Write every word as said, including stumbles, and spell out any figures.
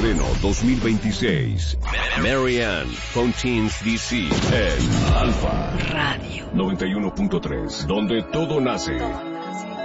estreno dos mil veintiséis. Marianne Fontaine's D C en Alfa Radio noventa y uno punto tres, donde todo nace.